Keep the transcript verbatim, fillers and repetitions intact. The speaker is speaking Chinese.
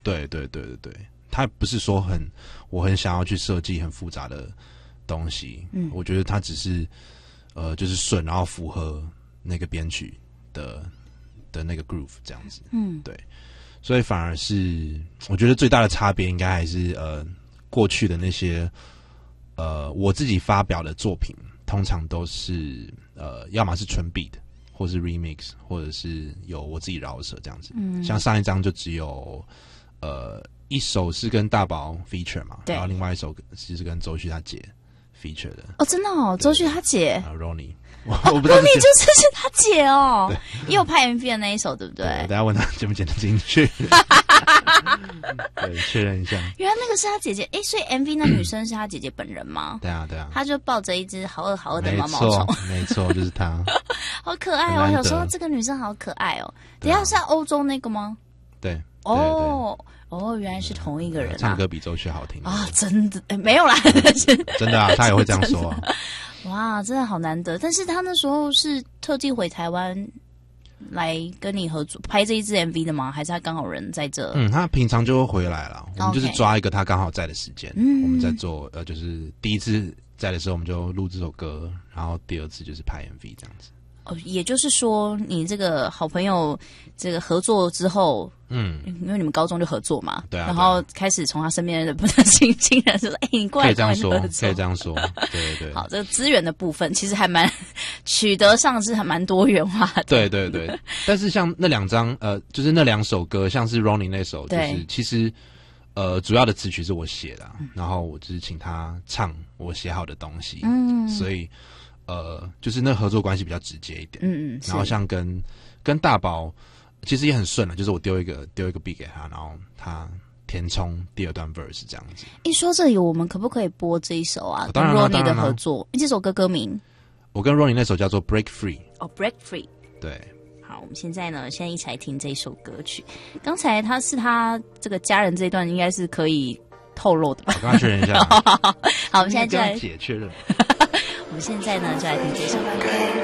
对对对对对，它不是说很我很想要去设计很复杂的东西，嗯，我觉得它只是呃就是顺，然后符合那个编曲的的那个 groove 这样子，嗯，对，所以反而是我觉得最大的差别应该还是呃过去的那些呃我自己发表的作品，通常都是呃要么是纯 beat， 或是 remix， 或者是有我自己饶舌这样子，嗯，像上一张就只有呃一首是跟大宝 feature 嘛，然后另外一首其实是跟周旭他姐 feature 的。 哦，真的哦，周旭他姐啊 Ronnie。 我不知道、哦、Ronnie 就是是他姐哦，也有拍 M V 的那一首，对不对？ 对，等一下问他剪不剪得进去。对，确认一下。 原来那个是他姐姐，哎，所以 M V 那女生是他姐姐本人吗？ 对啊，对啊。 他就抱着一只好饿好饿的毛毛虫， 没错，就是他。 好可爱哦！有时候这个女生好可爱哦。等一下是欧洲那个吗？ 对。 哦哦，原来是同一个人、啊。 唱歌比周旭好听啊！真的没有啦， 真的啊，他也会这样说啊。 哇，真的好难得！但是他那时候是特地回台湾来跟你合作拍这一支 M V 的吗？还是他刚好人在这？ 嗯，他平常就会回来了。我们就是抓一个他刚好在的时间，嗯、我们在做呃，就是第一次在的时候我们就录这首歌，然后第二次就是拍 M V 这样子。 哦，也就是说，你这个好朋友这个合作之后，嗯，因为你们高中就合作嘛， 对啊， 然后开始从他身边的不能亲亲人说，哎、欸，你过来可以这样说，可以这样说，对对对。 好，这个资源的部分其实还蛮取得上是还蛮多元化的， 对对对。但是像那两张，呃，就是那两首歌，像是 Ronnie 那首，就是其实呃主要的词曲是我写的、啊嗯，然后我就是请他唱我写好的东西，嗯，所以。呃，就是那合作关系比较直接一点，嗯嗯，然后像跟跟大宝，其实也很顺了，就是我丢一个丢一个 beat 给他，然后他填充第二段 verse 这样子。一说这里，我们可不可以播这一首啊？ 哦、当然跟 Ronnie 的合作，这首歌歌名， 我跟 Ronnie 那首叫做 Break Free。 哦 ，Break Free。 对。 好，我们现在呢，现在一起来听这首歌曲。刚才他是他这个家人这一段，应该是可以透露的吧？ 我刚刚确认一下。 好，我们现在就来姐确认。 我们现在呢，就来听这首歌。